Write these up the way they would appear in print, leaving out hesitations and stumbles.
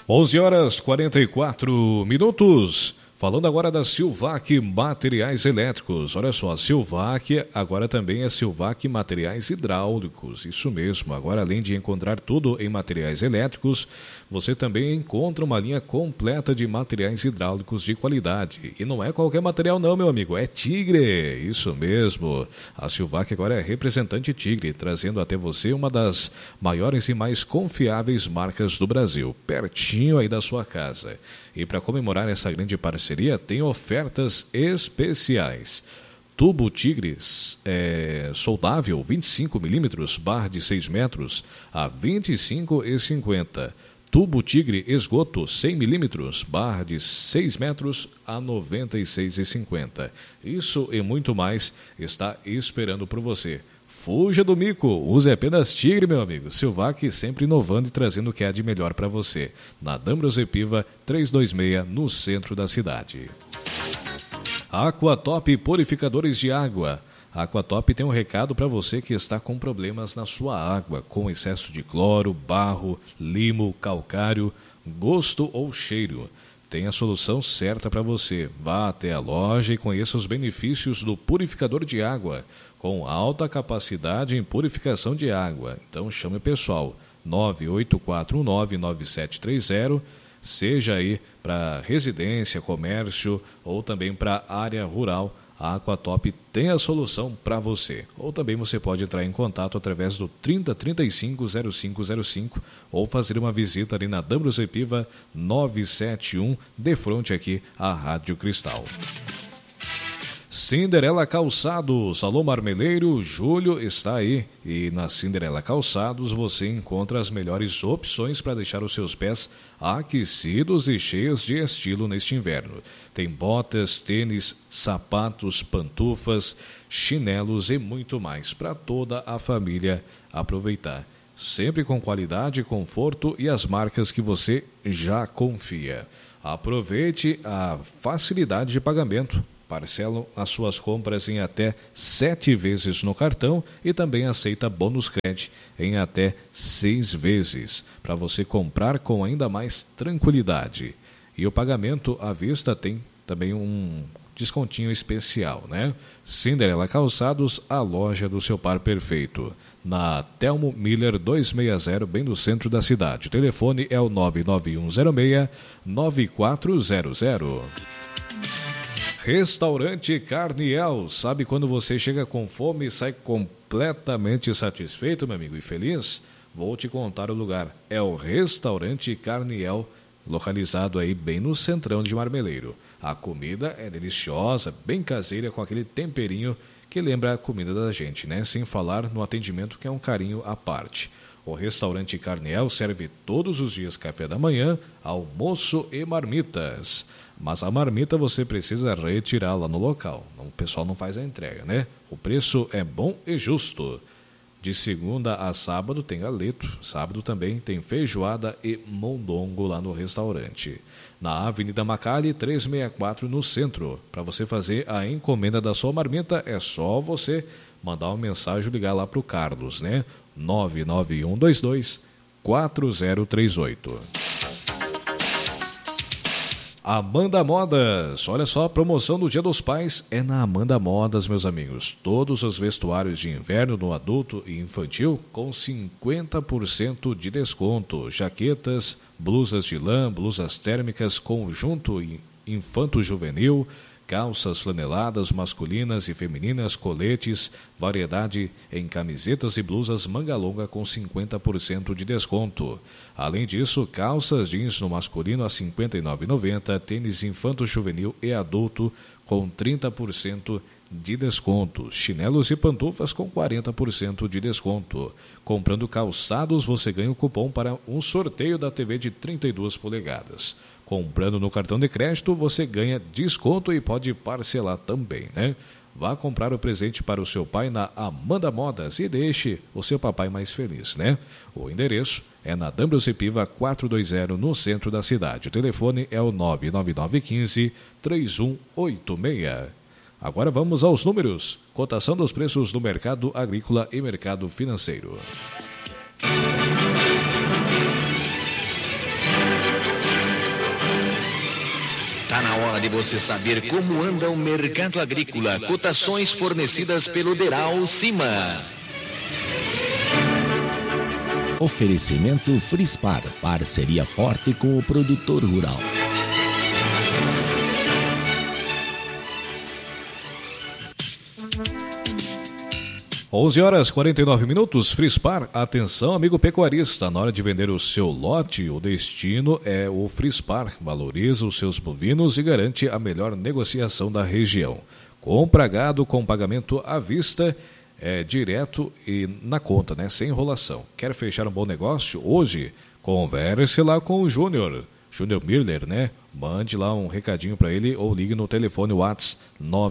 11 horas 44 minutos. Falando agora da Silvac Materiais Elétricos. Olha só, a Silvac agora também é Silvac Materiais Hidráulicos. Isso mesmo, agora além de encontrar tudo em materiais elétricos, você também encontra uma linha completa de materiais hidráulicos de qualidade. E não é qualquer material não, meu amigo, é Tigre. Isso mesmo, a Silvac agora é representante Tigre, trazendo até você uma das maiores e mais confiáveis marcas do Brasil, pertinho aí da sua casa. E para comemorar essa grande parceria, tem ofertas especiais. Tubo Tigres soldável 25mm, barra de 6 metros, a R$ 25,50. Tubo Tigre esgoto 100mm, barra de 6 metros, a R$ 96,50. Isso e muito mais está esperando por você. Fuja do mico, use apenas Tigre, meu amigo. Silvac sempre inovando e trazendo o que há de melhor para você. Na D'Ambrosio Piva 326, no centro da cidade. Aquatop Purificadores de Água. A Aquatop tem um recado para você que está com problemas na sua água, com excesso de cloro, barro, limo, calcário, gosto ou cheiro. Tem a solução certa para você. Vá até a loja e conheça os benefícios do purificador de água, com alta capacidade em purificação de água. Então chame o pessoal, 984199730, seja aí para residência, comércio ou também para área rural. A Aquatop tem a solução para você. Ou também você pode entrar em contato através do 3035-0505 ou fazer uma visita ali na D'Ambrosio Piva 971, de frente aqui à Rádio Cristal. Cinderela Calçados, Alô Marmeleiro, Júlio está aí. E na Cinderela Calçados você encontra as melhores opções para deixar os seus pés aquecidos e cheios de estilo neste inverno. Tem botas, tênis, sapatos, pantufas, chinelos e muito mais para toda a família aproveitar. Sempre com qualidade, conforto e as marcas que você já confia. Aproveite a facilidade de pagamento. Parcelam as suas compras em até 7 vezes no cartão e também aceita bônus crédito em até 6 vezes, para você comprar com ainda mais tranquilidade. E o pagamento à vista tem também um descontinho especial, né? Cinderela Calçados, a loja do seu par perfeito. Na Telmo Miller 260, bem no centro da cidade. O telefone é o 99106-9400. Restaurante Carniel. Sabe quando você chega com fome e sai completamente satisfeito, meu amigo, e feliz? Vou te contar o lugar. É o Restaurante Carniel, localizado aí bem no centrão de Marmeleiro. A comida é deliciosa, bem caseira, com aquele temperinho que lembra a comida da gente, né? Sem falar no atendimento, que é um carinho à parte. O Restaurante Carniel serve todos os dias café da manhã, almoço e marmitas. Mas a marmita você precisa retirá-la no local. O pessoal não faz a entrega, né? O preço é bom e justo. De segunda a sábado tem galeto. Sábado também tem feijoada e mondongo lá no restaurante. Na Avenida Macali 364, no centro. Para você fazer a encomenda da sua marmita, é só você mandar uma mensagem e ligar lá para o Carlos, né? 99122-4038. Amanda Modas, olha só, a promoção do Dia dos Pais é na Amanda Modas, meus amigos. Todos os vestuários de inverno no adulto e infantil com 50% de desconto. Jaquetas, blusas de lã, blusas térmicas, conjunto infanto-juvenil, calças flaneladas masculinas e femininas, coletes, variedade em camisetas e blusas manga longa com 50% de desconto. Além disso, calças jeans no masculino a R$ 59,90, tênis infanto-juvenil e adulto com 30% de desconto, chinelos e pantufas com 40% de desconto. Comprando calçados, você ganha o cupom para um sorteio da TV de 32 polegadas. Comprando no cartão de crédito, você ganha desconto e pode parcelar também, né? Vá comprar o presente para o seu pai na Amanda Modas e deixe o seu papai mais feliz, né? O endereço é na D'Ambrosio Piva 420, no centro da cidade. O telefone é o 99915-3186. Agora vamos aos números. Cotação dos preços do mercado agrícola e mercado financeiro. de você saber como anda o mercado agrícola. Cotações fornecidas pelo Deral Cima. Oferecimento Frispar, parceria forte com o produtor rural. 11h49, Frispar. Atenção, amigo pecuarista, na hora de vender o seu lote, o destino é o Frispar. Valoriza os seus bovinos e garante a melhor negociação da região. Compra gado com pagamento à vista, direto e na conta, né? Sem enrolação. Quer fechar um bom negócio? Hoje, converse lá com o Júnior Miller, né? Mande lá um recadinho para ele ou ligue no telefone WhatsApp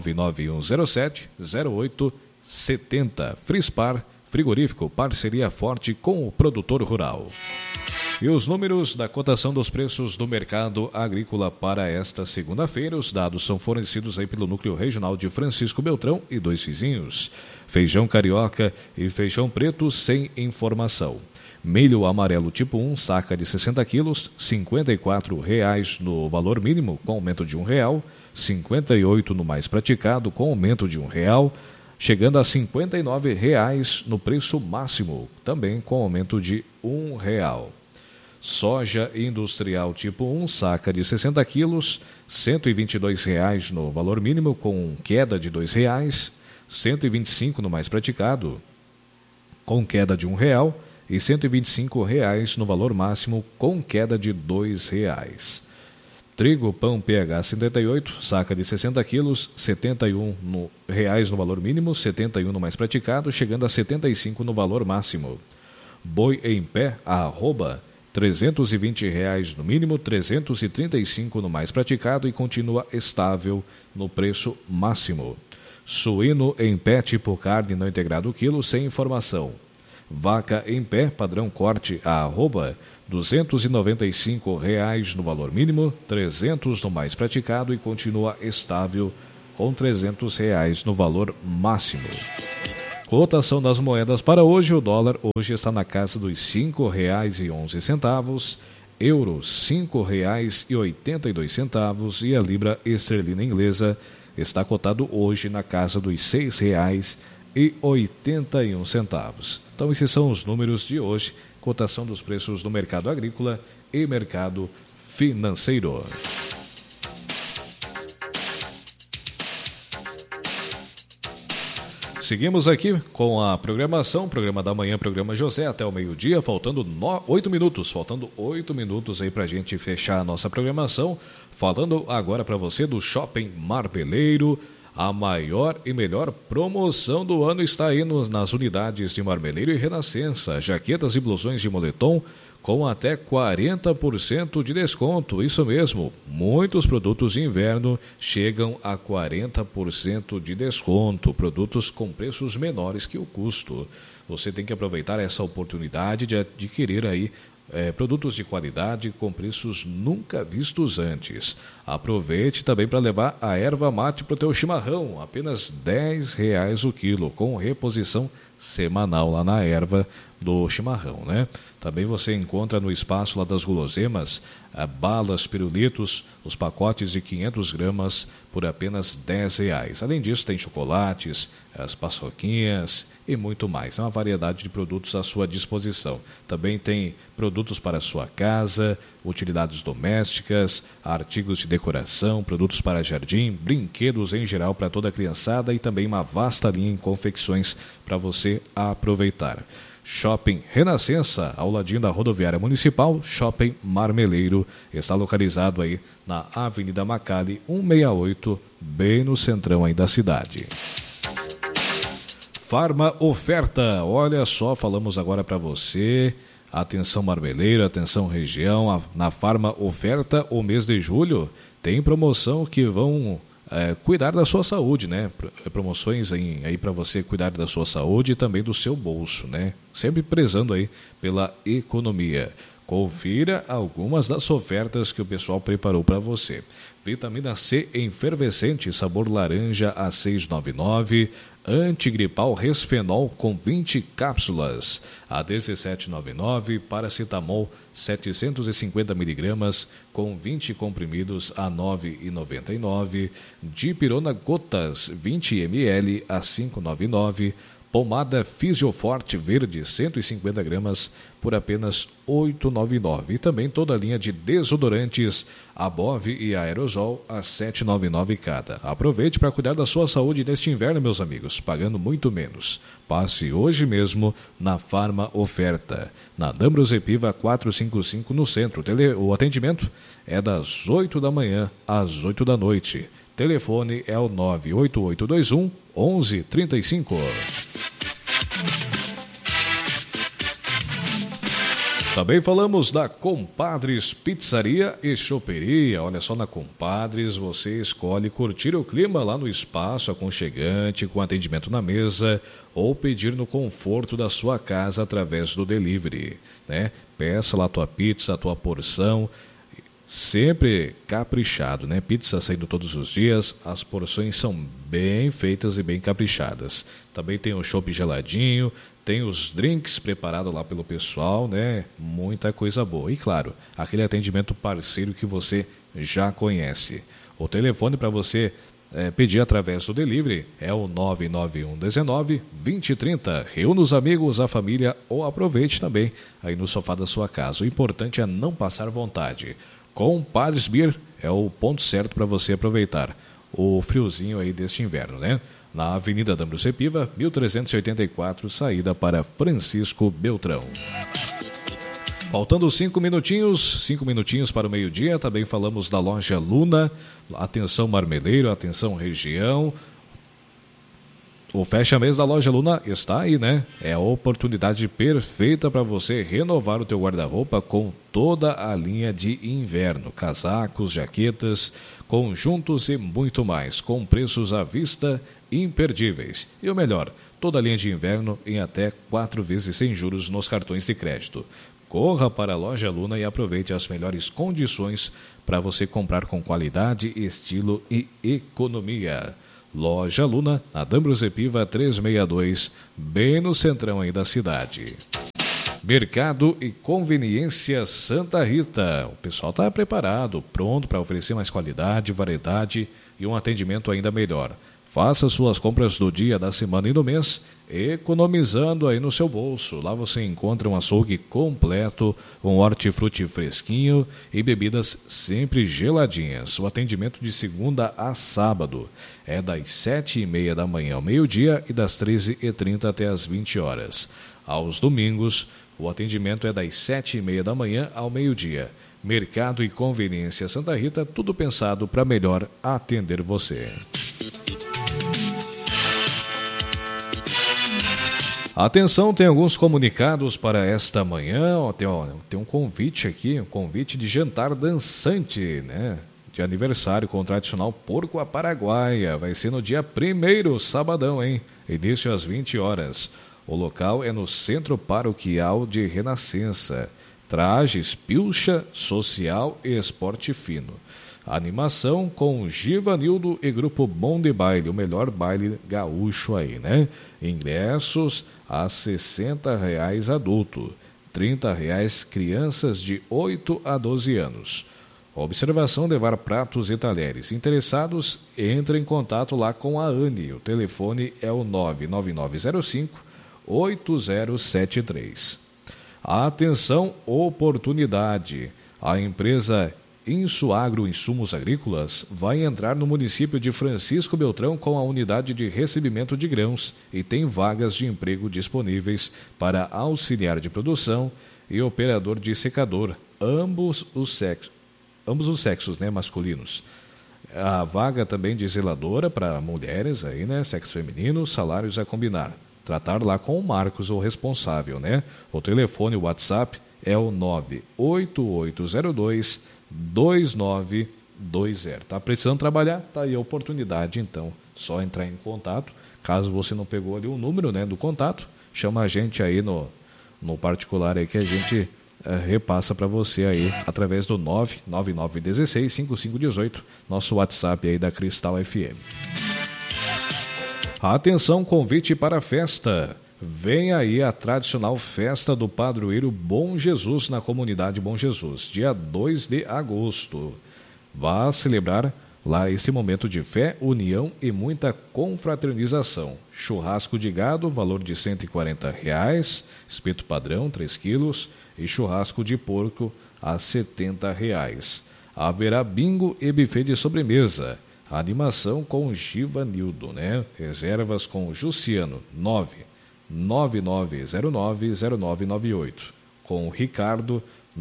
99107-0870. Frispar, frigorífico, parceria forte com o produtor rural. E os números da cotação dos preços do mercado agrícola para esta segunda-feira. Os dados são fornecidos aí pelo Núcleo Regional de Francisco Beltrão e dois vizinhos. Feijão carioca e feijão preto sem informação. Milho amarelo tipo 1, saca de 60 quilos, R$ 54,00 no valor mínimo, com aumento de R$ 1,00, R$ 58,00 no mais praticado, com aumento de R$ 1,00, chegando a R$ 59,00 no preço máximo, também com aumento de R$ 1,00. Soja industrial tipo 1, saca de 60 quilos, R$ 122,00 no valor mínimo, com queda de R$ 2,00, R$ 125,00 no mais praticado, com queda de R$ 1,00, e R$ 125,00 no valor máximo, com queda de R$ 2,00. Trigo pão PH 78, saca de 60 quilos, R$ 71,00 no valor mínimo, R$ 71,00 no mais praticado, chegando a R$ 75,00 no valor máximo. Boi em pé, arroba, R$ 320,00 no mínimo, R$ 335,00 no mais praticado e continua estável no preço máximo. Suíno em pé tipo carne não integrado quilo, sem informação. Vaca em pé, padrão corte, arroba, R$ 295,00 no valor mínimo, R$ 300,00 no mais praticado e continua estável com R$ 300,00 no valor máximo. Cotação das moedas para hoje: o dólar hoje está na casa dos R$ 5,11, euro R$ 5,82 e a libra esterlina inglesa está cotado hoje na casa dos R$ 6,81. Então esses são os números de hoje, cotação dos preços do mercado agrícola e mercado financeiro. Seguimos aqui com a programação, programa da manhã, programa José, até o meio-dia, faltando 8 minutos aí pra gente fechar a nossa programação, falando agora para você do Shopping Marmeleiro. A maior e melhor promoção do ano está aí nas unidades de Marmeleiro e Renascença. Jaquetas e blusões de moletom com até 40% de desconto. Isso mesmo, muitos produtos de inverno chegam a 40% de desconto. Produtos com preços menores que o custo. Você tem que aproveitar essa oportunidade de adquirir aí produtos de qualidade com preços nunca vistos antes. Aproveite também para levar a erva mate para o teu chimarrão, apenas R$10 o quilo, com reposição semanal lá na erva do chimarrão, né? Também você encontra no espaço lá das guloseimas, balas, pirulitos, os pacotes de 500 gramas por apenas R$10. Além disso, tem chocolates, as paçoquinhas e muito mais. É uma variedade de produtos à sua disposição. Também tem produtos para a sua casa, utilidades domésticas, artigos de decoração, produtos para jardim, brinquedos em geral para toda a criançada e também uma vasta linha em confecções para você aproveitar. Shopping Renascença, ao ladinho da rodoviária municipal. Shopping Marmeleiro está localizado aí na Avenida Macali 168, bem no centrão aí da cidade. Farma Oferta, olha só, falamos agora para você. Atenção Marmeleiro, atenção região, na Farma Oferta, o mês de julho tem promoção que vão cuidar da sua saúde, né? Promoções aí para você cuidar da sua saúde e também do seu bolso, né? Sempre prezando aí pela economia. Confira algumas das ofertas que o pessoal preparou para você. Vitamina C efervescente, sabor laranja a R$ 6,99. Antigripal Resfenol com 20 cápsulas a R$ 17,99. Paracetamol 750mg com 20 comprimidos a R$ 9,99. Dipirona gotas 20 ml a R$ 5,99. Pomada Fisioforte Verde 150 gramas por apenas R$ 8,99. E também toda a linha de desodorantes Above e Aerosol a R$ 7,99 cada. Aproveite para cuidar da sua saúde neste inverno, meus amigos, pagando muito menos. Passe hoje mesmo na Farma Oferta, na D'Ambrosio Epiva 455 no centro. O atendimento é das 8 da manhã às 8 da noite. Telefone é o 98821 1135. Também falamos da Compadres Pizzaria e Choperia. Olha só, na Compadres você escolhe curtir o clima lá no espaço aconchegante, com atendimento na mesa, ou pedir no conforto da sua casa através do delivery, né? Peça lá a tua pizza, a tua porção, sempre caprichado, né? Pizza saindo todos os dias, as porções são bem feitas e bem caprichadas. Também tem o chopp geladinho, tem os drinks preparados lá pelo pessoal, né? Muita coisa boa. E claro, aquele atendimento parceiro que você já conhece. O telefone para você pedir através do delivery é o 99119-2030. Reúna os amigos, a família ou aproveite também aí no sofá da sua casa. O importante é não passar vontade. Compadres Beer é o ponto certo para você aproveitar o friozinho aí deste inverno, né? Na Avenida D'Ambrosio Epiva, 1384, saída para Francisco Beltrão. Faltando 5 minutinhos para o meio-dia, também falamos da loja Luna. Atenção Marmeleiro, atenção região. O fecha-mês da loja Luna está aí, né? É a oportunidade perfeita para você renovar o teu guarda-roupa com toda a linha de inverno. Casacos, jaquetas, conjuntos e muito mais, com preços à vista imperdíveis. E o melhor, toda a linha de inverno em até 4 vezes sem juros nos cartões de crédito. Corra para a loja Luna e aproveite as melhores condições para você comprar com qualidade, estilo e economia. Loja Luna, na D'Ambrosio Epiva 362, bem no centrão aí da cidade. Mercado e Conveniência Santa Rita. O pessoal está preparado, pronto para oferecer mais qualidade, variedade e um atendimento ainda melhor. Faça suas compras do dia, da semana e do mês, economizando aí no seu bolso. Lá você encontra um açougue completo, um hortifruti fresquinho e bebidas sempre geladinhas. O atendimento de segunda a sábado é das 7h30 da manhã ao meio-dia e das 13h30 até as 20 horas. Aos domingos, o atendimento é das 7h30 da manhã ao meio-dia. Mercado e Conveniência Santa Rita, tudo pensado para melhor atender você. Atenção, tem alguns comunicados para esta manhã. Tem um convite aqui, um convite de jantar dançante, né? De aniversário com o tradicional porco à paraguaia. Vai ser no dia 1º, sabadão, hein? Início às 20 horas. O local é no Centro Paroquial de Renascença. Trajes, pilcha, social e esporte fino. Animação com Givanildo e Grupo Bom de Baile, o melhor baile gaúcho aí, né? Ingressos a R$ 60 adulto, R$ 30 crianças de 8 a 12 anos. Observação: levar pratos e talheres. Interessados, entre em contato lá com a Anne. O telefone é o 99905-8073. Atenção, oportunidade. A empresa Insuagro Insumos Agrícolas vai entrar no município de Francisco Beltrão com a unidade de recebimento de grãos e tem vagas de emprego disponíveis para auxiliar de produção e operador de secador, ambos os sexos, né, masculinos. A vaga também de zeladora para mulheres, aí, né, sexo feminino, salários a combinar. Tratar lá com o Marcos, o responsável, né? O telefone, o WhatsApp é o 98802-2920. Tá precisando trabalhar? Tá aí a oportunidade, então. Só entrar em contato. Caso você não pegou ali o número, né, do contato, chama a gente aí no particular aí que a gente repassa para você aí através do 999165518, nosso WhatsApp aí da Cristal FM. Atenção, convite para a festa. Vem aí a tradicional festa do padroeiro Bom Jesus na comunidade Bom Jesus, dia 2 de agosto. Vá celebrar lá esse momento de fé, união e muita confraternização. Churrasco de gado, valor de R$ 140, espeto padrão, 3 quilos, e churrasco de porco a R$ 70. Haverá bingo e buffet de sobremesa. Animação com Givanildo, né? Reservas com Jussiano, 999090998. Com Ricardo,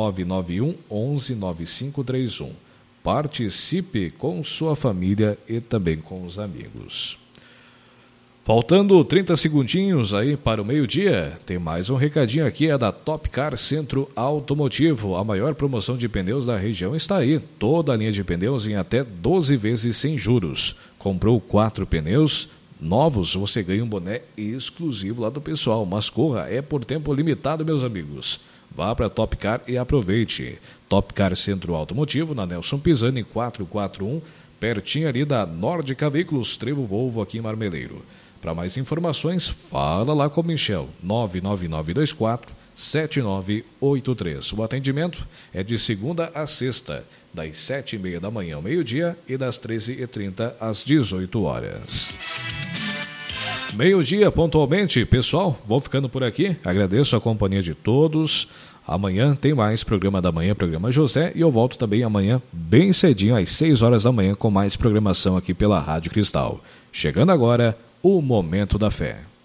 991119531. Participe com sua família e também com os amigos. Faltando 30 segundinhos aí para o meio-dia, tem mais um recadinho aqui, é da Top Car Centro Automotivo. A maior promoção de pneus da região está aí. Toda a linha de pneus em até 12 vezes sem juros. Comprou 4 pneus novos, você ganha um boné exclusivo lá do pessoal. Mas corra, é por tempo limitado, meus amigos. Vá para Top Car e aproveite. Top Car Centro Automotivo, na Nelson Pisani 441, pertinho ali da Nórdica Veículos, Trevo Volvo aqui em Marmeleiro. Para mais informações, fala lá com o Michel, 99924-7983. O atendimento é de segunda a sexta, das 7h30 da manhã ao meio-dia e das 13h30 às 18 horas. Meio-dia pontualmente, pessoal, vou ficando por aqui, agradeço a companhia de todos. Amanhã tem mais programa da manhã, programa José, e eu volto também amanhã bem cedinho, às 6 horas da manhã, com mais programação aqui pela Rádio Cristal. Chegando agora, o Momento da Fé.